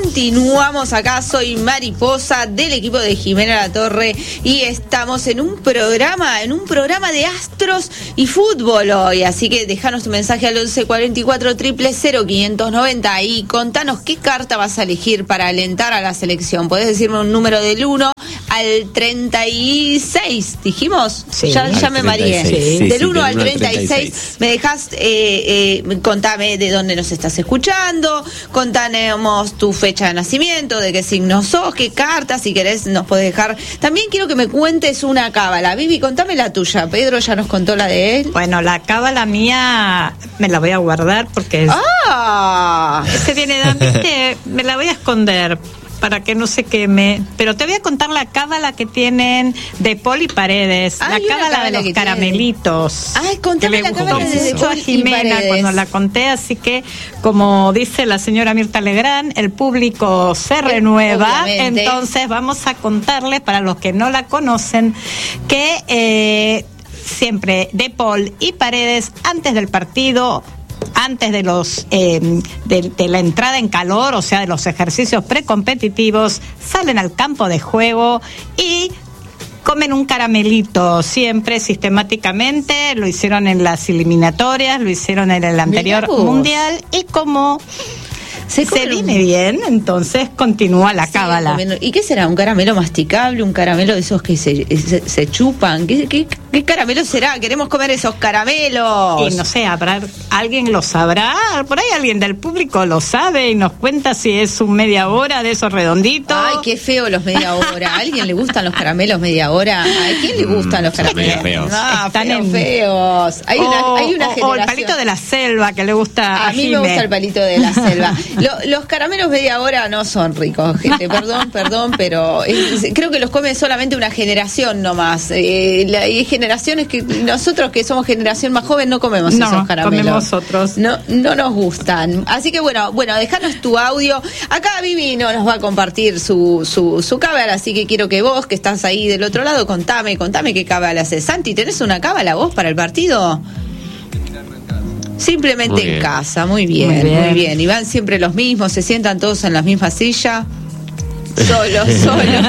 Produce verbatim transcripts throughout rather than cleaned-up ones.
continuamos acá. Soy Mariposa del equipo de Jimena La Torre y estamos en un programa, en un programa de astros y fútbol hoy. Así que dejanos tu mensaje al once cuarenta y cuatro, cero cero cero, quinientos noventa y contanos qué carta vas a elegir para alentar a la selección. Podés decirme un número del uno al treinta y seis, dijimos. Sí, ya, ya me mareé. Sí, del sí, uno del al treinta y seis, me dejás, eh, eh, contame de dónde nos estás escuchando, contanos tu fecha de nacimiento, de qué signo sos, qué carta, si querés nos podés dejar. También quiero que me cuentes una cábala. Vivi, contame la tuya. Pedro ya nos contó la de él. Bueno, la cábala mía me la voy a guardar porque es, ¡ah! se viene de me la voy a esconder para que no se queme, pero te voy a contar la cábala que tienen de Paul y Paredes, Ay, la cábala de los caramelitos. Ay, contame la cábala de Paul y Jimena cuando la conté, así que como dice la señora Mirta Legrand, el público se renueva, obviamente. Entonces vamos a contarles para los que no la conocen que eh, siempre de Paul y Paredes antes del partido, antes de los eh, de, de la entrada en calor, o sea, de los ejercicios precompetitivos, salen al campo de juego y comen un caramelito, siempre, sistemáticamente. Lo hicieron en las eliminatorias, lo hicieron en el anterior mundial, y como se, se viene bien, entonces continúa la sí, cábala. ¿Y qué será? ¿Un caramelo masticable? ¿Un caramelo de esos que se, se, se chupan? ¿Qué, qué, ¿Qué caramelo será? Queremos comer esos caramelos. Y no sé, ¿habrá, ¿alguien lo sabrá? Por ahí alguien del público lo sabe y nos cuenta si es un media hora de esos redonditos. Ay, qué feo los media hora. ¿A alguien le gustan los caramelos media hora? ¿A quién le gustan los caramelos? Media feos. No, Están feos, en... feos. Hay una, o, hay una o, generación. o el palito de la selva que le gusta a, a mí Jimé. Me gusta el palito de la selva. Lo, los caramelos media hora no son ricos, gente. Perdón, perdón, pero es, creo que los come solamente una generación nomás. Eh, la, hay generaciones que nosotros que somos generación más joven no comemos no, esos caramelos. Comemos otros. No, no nos gustan. Así que bueno, bueno, déjanos tu audio. Acá Vivi no nos va a compartir su, su, su cábala, así que quiero que vos, que estás ahí del otro lado, contame, contame qué cábala haces. Santi, ¿tenés una cábala vos para el partido? Simplemente en casa, muy bien, muy bien, muy bien. Y van siempre los mismos, se sientan todos en la misma silla. Solo, solo.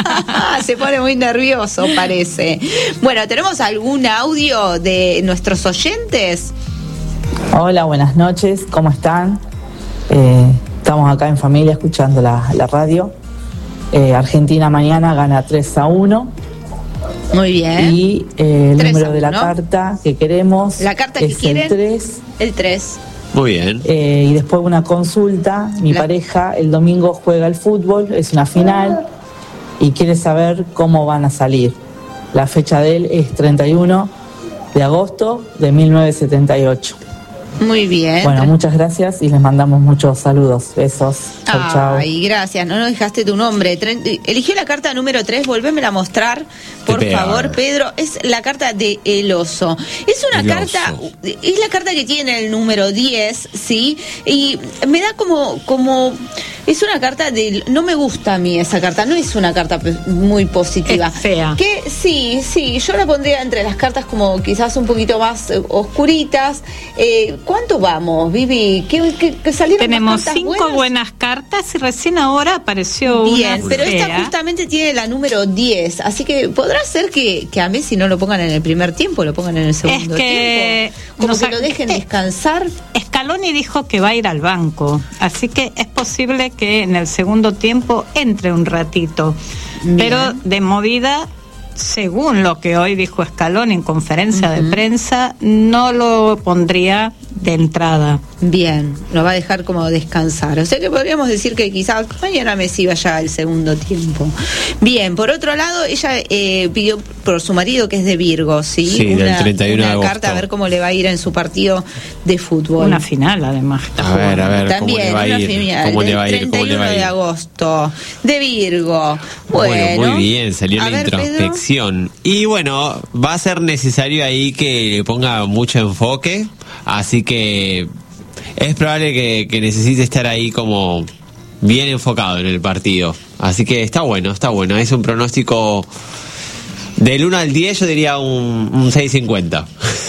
Se pone muy nervioso, parece. Bueno, ¿tenemos algún audio de nuestros oyentes? Hola, buenas noches, ¿cómo están? Eh, estamos acá en familia escuchando la, la radio. Eh, Argentina mañana gana tres a uno. Muy bien. Y eh, el número de la carta que queremos la carta que es quieren, el tres. El tres. Muy bien. Eh, y después una consulta. Mi la... pareja el domingo juega al fútbol, es una final, y quiere saber cómo van a salir. La fecha de él es treinta y uno de agosto de mil novecientos setenta y ocho. Muy bien. Bueno, muchas gracias y les mandamos muchos saludos. Besos. Chau, chau. Ay, gracias. No nos dejaste tu nombre. Eligió la carta número tres. Volvémela a mostrar, por favor, Pedro. Es la carta de El Oso. Es una el carta, oso. Es la carta que tiene el número diez, ¿sí? Y me da como, como, es una carta de, no me gusta a mí esa carta. No es una carta muy positiva. Es fea. Que sí, sí, yo la pondría entre las cartas como quizás un poquito más eh, oscuritas. Eh, ¿Cuánto vamos, Vivi? ¿Qué, qué, qué salieron? Tenemos cartas cinco buenas? buenas cartas y recién ahora apareció Bien, una pero fea. esta justamente tiene la número diez, así que podrá ser que, que a Messi no lo pongan en el primer tiempo, lo pongan en el segundo es que tiempo. Como que lo dejen eh, descansar. Scaloni dijo que va a ir al banco, así que es posible que en el segundo tiempo entre un ratito. Bien. Pero de movida, según lo que hoy dijo Scaloni en conferencia uh-huh. de prensa, no lo pondría de entrada. Bien, lo va a dejar como descansar. O sea que podríamos decir que quizás mañana Messi vaya al segundo tiempo. Bien, por otro lado, ella eh, pidió por su marido, que es de Virgo, ¿sí? Sí, una, del treinta y uno una de agosto. Carta a ver cómo le va a ir en su partido de fútbol. Una final, además. A ver, a ver, también, ¿cómo le va a ir? Final, ¿Cómo le va a ir? treinta y uno ¿Cómo le va a ir? de agosto, de Virgo. Bueno, bueno muy bien, salió a la ver, introspección. Pedro. Y bueno, va a ser necesario ahí que le ponga mucho enfoque, así que es probable que, que necesite estar ahí como bien enfocado en el partido. Así que está bueno, está bueno. Es un pronóstico Del uno al diez yo diría un, un seis cincuenta.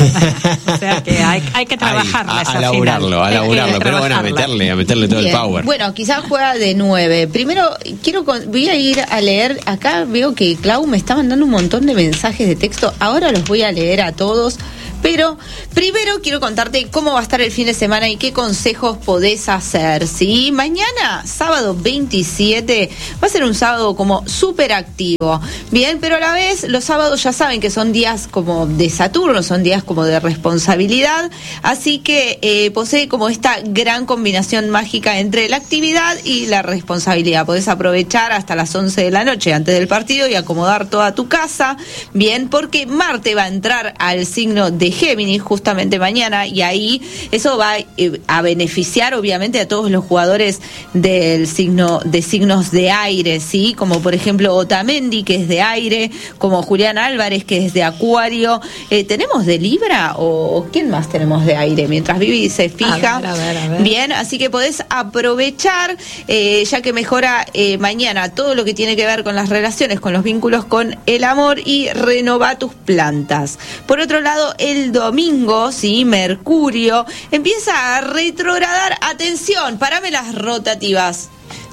O sea que hay, hay que trabajarla. Ahí, a, a laburarlo, a laburarlo. Pero bueno, a meterle, a meterle todo Bien. el power. Bueno, quizás juega de nueve. Primero, quiero con, voy a ir a leer. Acá veo que Clau me está mandando un montón de mensajes de texto. Ahora los voy a leer a todos. Pero primero quiero contarte cómo va a estar el fin de semana y qué consejos podés hacer, ¿sí? Mañana, sábado veintisiete, va a ser un sábado como súper activo, ¿bien? Pero a la vez, los sábados ya saben que son días como de Saturno, son días como de responsabilidad, así que eh, posee como esta gran combinación mágica entre la actividad y la responsabilidad. Podés aprovechar hasta las once de la noche antes del partido y acomodar toda tu casa, ¿bien? Porque Marte va a entrar al signo de Géminis justamente mañana y ahí eso va eh, a beneficiar obviamente a todos los jugadores del signo de signos de aire, sí, como por ejemplo Otamendi, que es de aire, como Julián Álvarez, que es de Acuario. Eh, ¿tenemos de Libra o, o quién más tenemos de aire? Mientras Vivi se fija. A ver, a ver, a ver. Bien, así que podés aprovechar eh, ya que mejora eh, mañana todo lo que tiene que ver con las relaciones, con los vínculos, con el amor y renova tus plantas. Por otro lado, el domingo, sí, Mercurio empieza a retrogradar. Atención, parame las rotativas.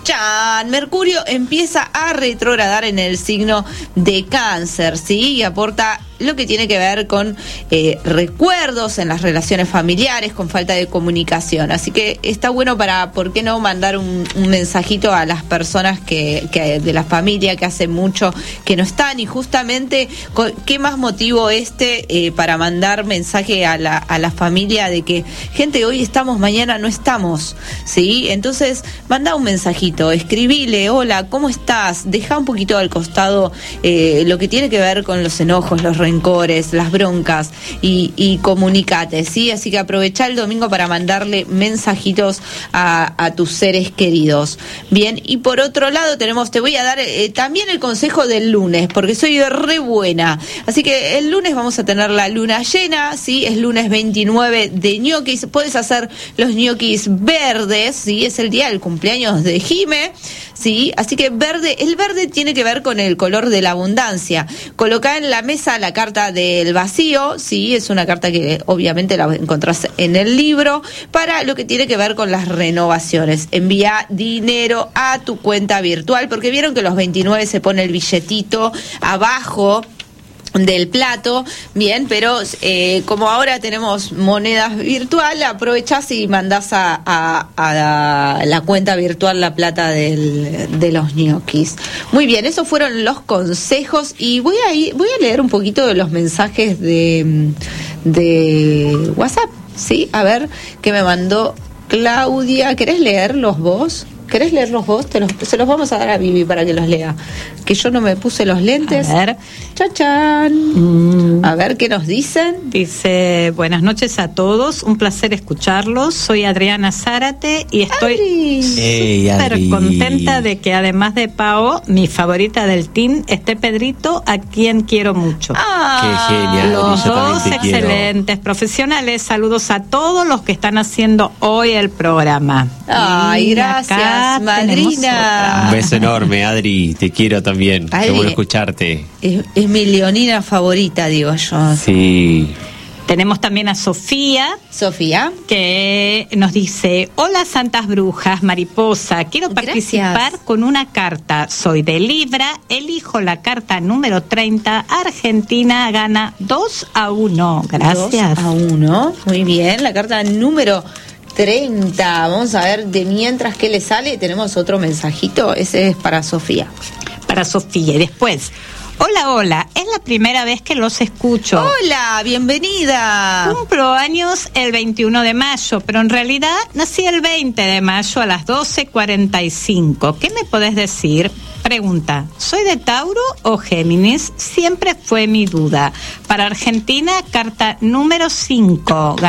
Chan, Mercurio empieza a retrogradar en el signo de Cáncer, ¿sí? Y aporta lo que tiene que ver con eh, recuerdos en las relaciones familiares, con falta de comunicación. Así que está bueno para, ¿por qué no mandar un, un mensajito a las personas que, que de la familia que hace mucho que no están? Y justamente, ¿qué más motivo este eh, para mandar mensaje a la, a la familia de que, gente, hoy estamos, mañana no estamos, ¿sí? Entonces, manda un mensajito, escribile, hola, ¿cómo estás? Deja un poquito al costado eh, lo que tiene que ver con los enojos, los rencores, las broncas y, y comunicate, ¿sí? Así que aprovecha el domingo para mandarle mensajitos a, a tus seres queridos. Bien, y por otro lado tenemos, te voy a dar eh, también el consejo del lunes, porque soy re buena. Así que el lunes vamos a tener la luna llena, ¿sí? Es lunes veintinueve de ñoquis. Puedes hacer los ñoquis verdes, ¿sí? Es el día del cumpleaños de Jime, ¿sí? Así que verde, el verde tiene que ver con el color de la abundancia. Colocá en la mesa la carta del vacío, sí, es una carta que obviamente la encontrás en el libro, para lo que tiene que ver con las renovaciones. Envía dinero a tu cuenta virtual, porque vieron que los veintinueve se pone el billetito abajo del plato, bien, pero eh, como ahora tenemos monedas virtual, aprovechás y mandás a, a, a la, la cuenta virtual la plata del, de los ñoquis. Muy bien, esos fueron los consejos y voy a ir, voy a leer un poquito de los mensajes de, de WhatsApp, ¿sí? A ver, que me mandó Claudia. ¿Querés leerlos vos? ¿Querés leerlos vos? Te los, se los vamos a dar a Vivi para que los lea. Que yo no me puse los lentes. A ver. ¡Chachán! Mm. A ver qué nos dicen. Dice, buenas noches a todos, un placer escucharlos. Soy Adriana Zárate y estoy súper contenta de que además de Pao, mi favorita del team, esté Pedrito, a quien quiero mucho. Ah, ¡qué genial! Los Yo dos excelentes quiero. Profesionales. Saludos a todos los que están haciendo hoy el programa. Ay, y gracias, madrina. Un beso enorme, Adri, te quiero también. Adri, qué bueno escucharte. Es, es mi leonina favorita, digo yo. Sí. Tenemos también a Sofía. Sofía. Que nos dice, hola santas brujas, mariposa, quiero participar Gracias. Con una carta. Soy de Libra, elijo la carta número treinta, Argentina gana dos a uno. Gracias. dos a uno, muy bien. La carta número treinta. Vamos a ver de mientras que le sale. Tenemos otro mensajito. Ese es para Sofía. Para Sofía. Y después, hola, hola, es la primera vez que los escucho. Hola, bienvenida. Cumplo años el veintiuno de mayo, pero en realidad nací el veinte de mayo a las doce cuarenta y cinco. ¿Qué me podés decir? Pregunta, ¿soy de Tauro o Géminis? Siempre fue mi duda. Para Argentina, carta número cinco, gana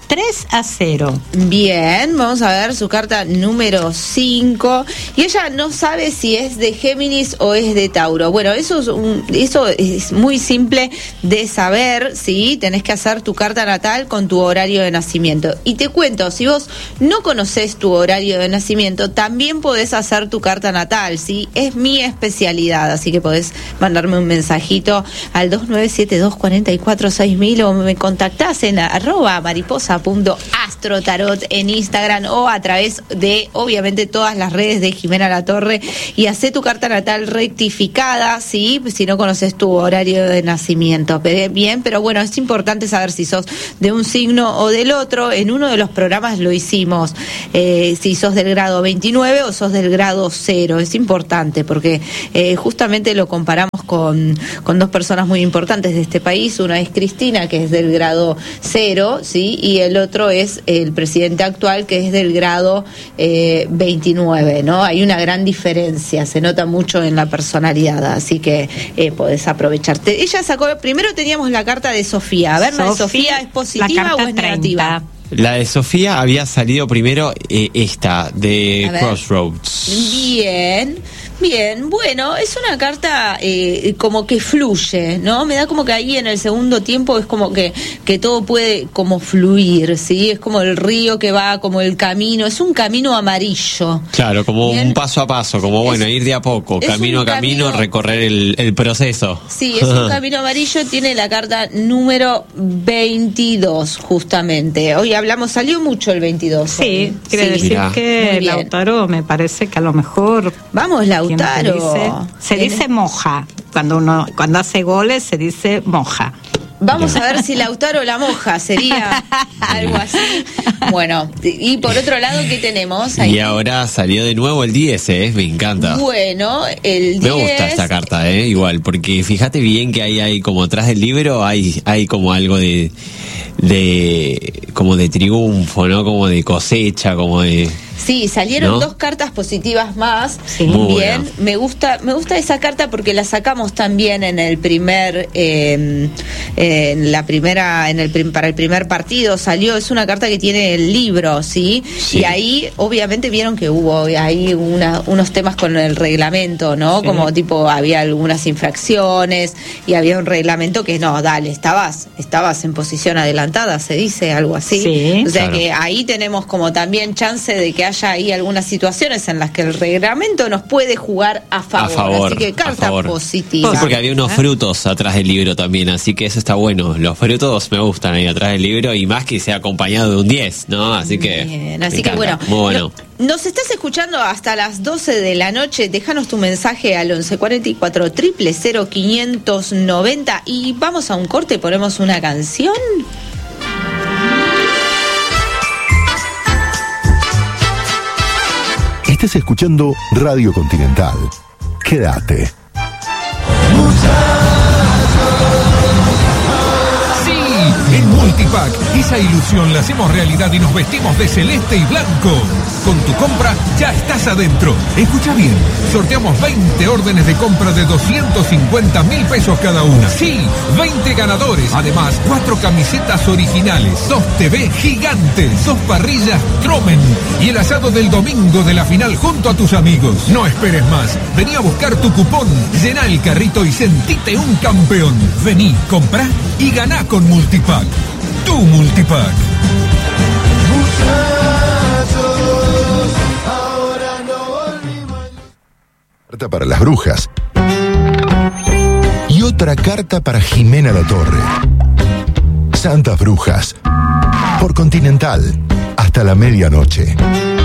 tres a cero. Bien, vamos a ver su carta número cinco. Y ella no sabe si es de Géminis o es de Tauro. Bueno, eso es, un, eso es muy simple de saber, ¿sí? Tenés que hacer tu carta natal con tu horario de nacimiento. Y te cuento, si vos no conocés tu horario de nacimiento, también podés hacer tu carta natal, ¿sí? Es mi especialidad, así que podés mandarme un mensajito al dos nueve siete dos cuatro cuatro seis mil o me contactás en arroba mariposa punto astrotarot en Instagram o a través de, obviamente, todas las redes de Jimena Latorre y hacé tu carta natal rectificada, ¿sí? Si no conoces tu horario de nacimiento. Bien, pero bueno, es importante saber si sos de un signo o del otro. En uno de los programas lo hicimos, eh, si sos del grado veintinueve o sos del grado cero. Es importante porque eh, justamente lo comparamos con, con dos personas muy importantes de este país. Una es Cristina, que es del grado cero, ¿sí? Y el otro es el presidente actual, que es del grado eh, veintinueve, ¿no? Hay una gran diferencia, se nota mucho en la personalidad, así que eh, podés aprovecharte. Ella sacó, primero teníamos la carta de Sofía. A ver, Sofía, Sofía ¿es positiva o es negativa? La de Sofía había salido primero eh, esta, de Crossroads. Bien, bien, bueno, es una carta eh, como que fluye, ¿no? Me da como que ahí en el segundo tiempo es como que, que todo puede como fluir, ¿sí? Es como el río que va, como el camino, es un camino amarillo. Claro, como bien, un paso a paso, como bueno, es, ir de a poco, camino a camino, camino, recorrer el, el proceso. Sí, es un camino amarillo, tiene la carta número veintidós, justamente. Hoy hablamos, salió mucho el veintidós. Sí, quiere sí, decir mirá. que Lautaro me parece que a lo mejor... Vamos, Lautaro. Dice, se dice moja. Cuando uno cuando hace goles se dice moja. Vamos a ver si Lautaro la moja, sería algo así. Bueno, y por otro lado, ¿qué tenemos ahí? Y ahora salió de nuevo el diez, ¿eh? Me encanta. Bueno, el diez... Me gusta esta carta, ¿eh? Igual, porque fíjate bien que ahí hay como atrás del libro, hay, hay como algo de... de como de triunfo, ¿no? Como de cosecha, como de... Sí, salieron ¿no? dos cartas positivas más. Sí. Muy bien, bueno. me gusta, me gusta esa carta porque la sacamos también en el primer, eh, en la primera, en el para el primer partido salió. Es una carta que tiene el libro, ¿sí? Sí. Y ahí, obviamente, vieron que hubo ahí una, unos temas con el reglamento, ¿no? Sí. Como tipo había algunas infracciones y había un reglamento que no, dale, estabas, estabas en posición adelantada, se dice algo así. Sí, o sea claro. que ahí tenemos como también chance de que haya ahí algunas situaciones en las que el reglamento nos puede jugar a favor, a favor así que carta positiva. Sí, porque había unos ¿Eh? frutos atrás del libro también, así que eso está bueno. Los frutos me gustan ahí atrás del libro y más que sea acompañado de un diez, ¿no? Así que bien, así que bueno, muy bueno. No, nos estás escuchando hasta las doce de la noche. Déjanos tu mensaje al once cuarenta y cuatro cero cero cero quinientos noventa y vamos a un corte y ponemos una canción. Estás escuchando Radio Continental. Quédate. Sí, en Multipack, esa ilusión la hacemos realidad y nos vestimos de celeste y blanco. Con tu compra ya estás adentro. Escucha bien, sorteamos veinte órdenes de compra de doscientos cincuenta mil pesos cada una. Sí, veinte ganadores. Además, cuatro camisetas originales, dos T V gigantes, dos parrillas Tromen y el asado del domingo de la final junto a tus amigos. No esperes más. Vení a buscar tu cupón, llená el carrito y sentite un campeón. Vení, comprá y ganá con Multipack. Tu Multipack. Carta para las brujas. Y otra carta para Jimena Latorre. Santas Brujas. Por Continental. Hasta la medianoche.